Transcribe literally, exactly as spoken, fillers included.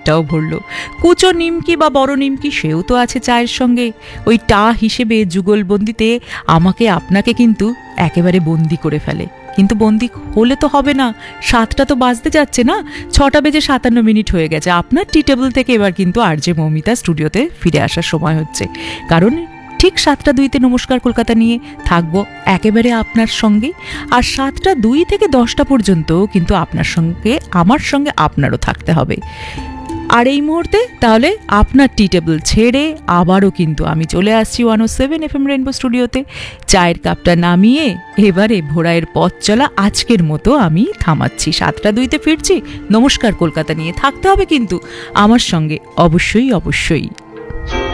পেটটাও ভরলো। কুচো নিমকি বা বড় নিমকি সেও তো আছে চায়ের সঙ্গে। ওই টা হিসেবে যুগলবন্দিতে আমাকে আপনাকে কিন্তু একেবারে বন্দি করে ফেলে। কিন্তু বন্দি হলে তো হবে না, সাতটা তো বাজতে যাচ্ছে না, ছটা বেজে সাতান্ন মিনিট হয়ে গেছে। আপনার টি টেবিল থেকে এবার কিন্তু আর জে মৌমিতা স্টুডিওতে ফিরে আসার সময় হচ্ছে, কারণ ঠিক সাতটা দুইতে নমস্কার কলকাতা নিয়ে থাকবো একেবারে আপনার সঙ্গে। আর সাতটা দুই থেকে দশটা পর্যন্ত কিন্তু আপনার সঙ্গে আমার সঙ্গে আপনারও থাকতে হবে। আর এই মুহূর্তে তাহলে আপনার টি টেবিল ছেড়ে আবারও কিন্তু আমি চলে আসছি ওয়ান ও সেভেন এফ এম রেনবো স্টুডিওতে। চায়ের কাপটা নামিয়ে এবারে ভোরাইয়ের পথ চলা আজকের মতো আমি থামাচ্ছি। সাতটা দুইতে ফিরছি, নমস্কার কলকাতা নিয়ে থাকতে হবে কিন্তু আমার সঙ্গে অবশ্যই অবশ্যই।